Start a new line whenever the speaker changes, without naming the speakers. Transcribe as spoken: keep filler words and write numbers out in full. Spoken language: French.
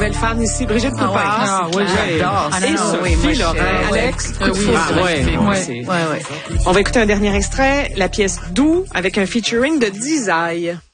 belle fan ici, Brigitte Poupard.
Ah oui, j'adore.
Et Sophie Lorrain. Alex, coup de foudre. On va écouter un dernier extrait, la pièce Doux avec un featuring de Dizaï.